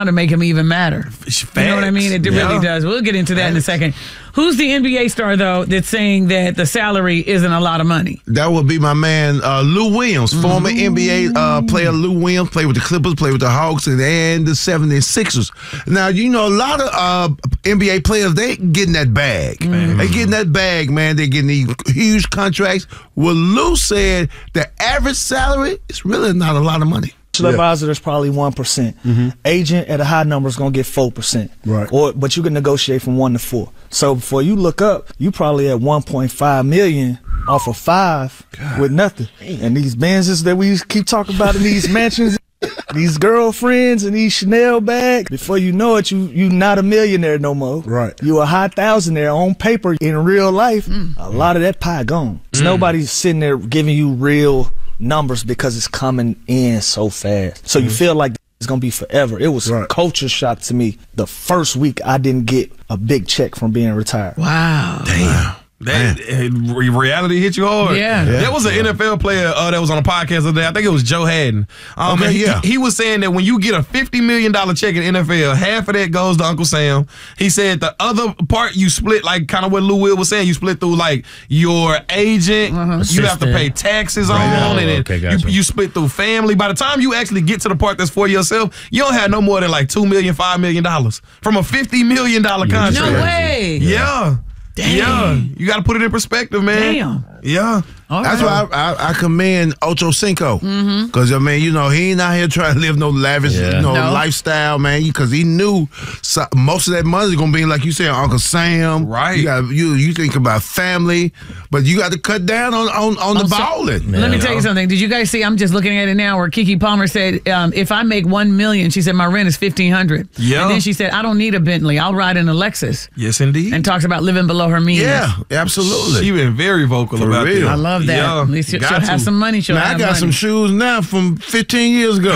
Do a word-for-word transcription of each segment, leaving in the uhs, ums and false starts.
to make him even matter. Facts. You know what I mean? It Yeah. really does. We'll get into that Facts. in a second. Who's the N B A star, though, that's saying that the salary isn't a lot of money? That would be my man, uh, Lou Williams, mm-hmm. former N B A uh, player Lou Williams, played with the Clippers, played with the Hawks, and, and the seventy-sixers. Now, you know, a lot of uh, N B A players, they getting that bag. Mm-hmm. They getting that bag, man. They getting these huge contracts. Well, Lou said the average salary is really not a lot of money. Yeah. Advisor, there's probably one percent. Mm-hmm. Agent at a high number is going to get four percent. Right. Or, but you can negotiate from one to four. So before you look up, you probably at one point five million off of five God. With nothing. Damn. And these Benzes that we keep talking about in these mansions, these girlfriends and these Chanel bags, before you know it, you you not a millionaire no more. Right. You a high thousandaire on paper. In real life, mm. a lot of that pie gone. Mm. Nobody's sitting there giving you real numbers because it's coming in so fast. So mm-hmm. you feel like it's going to be forever. It was right. a culture shock to me the first week I didn't get a big check from being retired. Wow. Damn. Wow. That uh, reality hit you hard. Yeah. yeah. There was an yeah. N F L player uh, that was on a podcast the other day. I think it was Joe Haddon. Um, okay, he, yeah. he was saying that when you get a fifty million dollars check in N F L, half of that goes to Uncle Sam. He said the other part you split, like kind of what Lou Will was saying, you split through like your agent, uh-huh. you have to pay taxes right on, now. and then okay, gotcha. you, you split through family. By the time you actually get to the part that's for yourself, you don't have no more than like two million dollars, five million dollars from a fifty million dollars contract. No way. Yeah. yeah. Damn. Yeah, you got to put it in perspective, man. Damn. Yeah. All That's right. why I, I, I commend Ocho Cinco. Because, mm-hmm. I mean, you know, he ain't out here trying to live no lavish yeah. you know, no. lifestyle, man. Because he knew so, most of that money is going to be, like you said, Uncle Sam. Right. You got you you think about family, but you got to cut down on, on, on the so, balling. Let me tell you something. Did you guys see, I'm just looking at it now, where Keke Palmer said, um, if I make one million dollars, she said, my rent is fifteen hundred dollars. Yeah. And then she said, I don't need a Bentley. I'll ride in a Lexus. Yes, indeed. And talks about living below her means. Yeah, absolutely. She been very vocal For about real. that. I love that. Yeah. At least she'll Got have to. some money. She'll now, have I got money. some shoes now from fifteen years ago.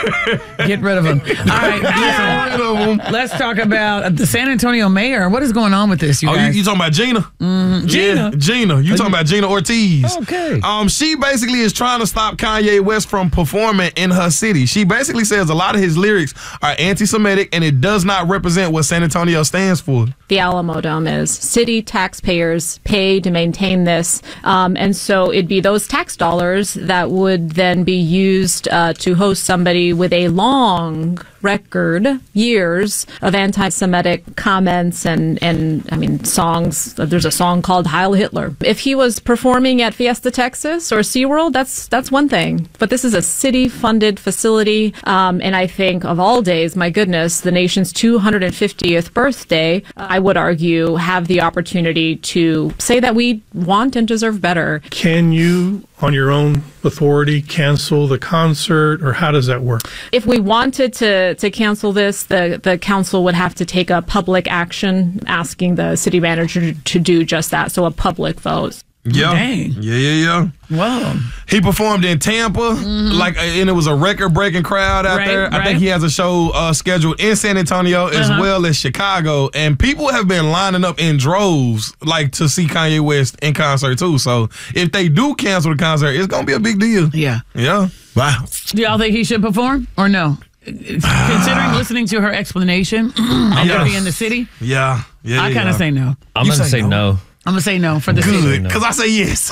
Get rid of them. All right, Get rid of them. Let's talk about the San Antonio mayor. What is going on with this, you oh, guys? you, you talking about Gina? Mm-hmm. Gina? Yeah, Gina. You talking about Gina Ortiz. Okay. Um, she basically is trying to stop Kanye West from performing in her city. She basically says a lot of his lyrics are anti-Semitic and it does not represent what San Antonio stands for. The Alamo Dome is. City taxpayers pay to maintain this, um, and so it'd be those tax dollars that would then be used uh, to host somebody with a long record, years of anti-Semitic comments and, and I mean, songs. There's a song called Heil Hitler. If he was performing at Fiesta Texas or SeaWorld, that's that's one thing. But this is a city-funded facility, um, and I think of all days, my goodness, the nation's two hundred fiftieth birthday, I would argue, have the opportunity to say that we want and deserve better. Can you, on your own authority, cancel the concert, or how does that work? If we wanted to, to cancel this, the, the council would have to take a public action asking the city manager to, to do just that, so a public vote. Yeah. Dang. Yeah, yeah, yeah. Wow. He performed in Tampa, mm-hmm. like, and it was a record-breaking crowd out right, there. I right. think he has a show uh, scheduled in San Antonio as uh-huh. well as Chicago, and people have been lining up in droves, like, to see Kanye West in concert too. So if they do cancel the concert, it's gonna be a big deal. Yeah. Yeah. Wow. Do y'all think he should perform or no? Considering listening to her explanation, I'm yeah. gonna be in the city. Yeah. Yeah. I kind of yeah. say no. I'm You gonna say say no? no. I'm gonna say no for the Good, city. because I say yes.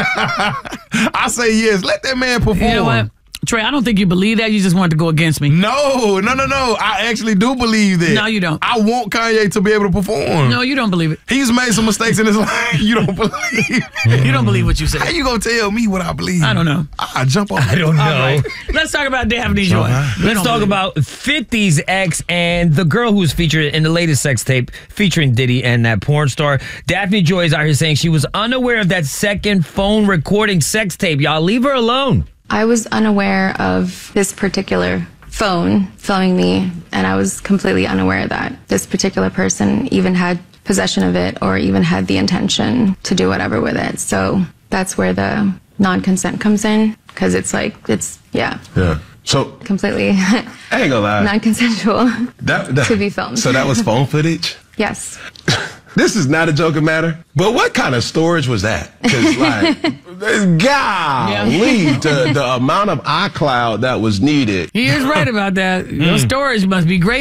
I say yes. Let that man perform. You know what? Trey, I don't think you believe that. You just wanted to go against me. No, no, no, no. I actually do believe that. No, you don't. I want Kanye to be able to perform. No, you don't believe it. He's made some mistakes in his life. You don't believe. You don't believe what you say. How you gonna tell me what I believe? I don't know. I jump on. I don't know. All right. Let's talk about Daphne Joy. Let's talk about fifty's ex and the girl who was featured in the latest sex tape featuring Diddy and that porn star. Daphne Joy is out here saying she was unaware of that second phone recording sex tape. Y'all leave her alone. I was unaware of this particular phone filming me, and I was completely unaware that this particular person even had possession of it or even had the intention to do whatever with it. So that's where the non-consent comes in, because it's like, it's, yeah. Yeah. So completely I ain't gonna lie. non-consensual that, that, to be filmed. So that was phone footage? Yes. This is not a joking matter, but what kind of storage was that? Because, like, Golly, the, the amount of iCloud that was needed. He is right about that. Your storage must be great.